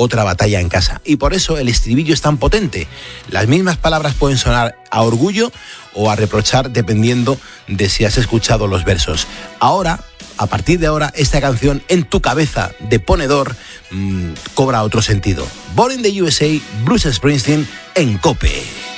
otra batalla en casa. Y por eso el estribillo es tan potente. Las mismas palabras pueden sonar a orgullo o a reprochar dependiendo de si has escuchado los versos. Ahora, a partir de ahora, esta canción en tu cabeza de ponedor cobra otro sentido. Born in the USA, Bruce Springsteen en COPE.